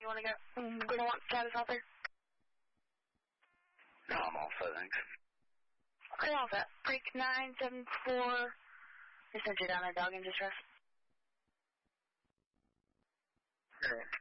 You want to go? We don't want status out there? No, I'm all set, thanks. Okay, all set. Freak 974. They sent you down there, dog, in distress. Sure.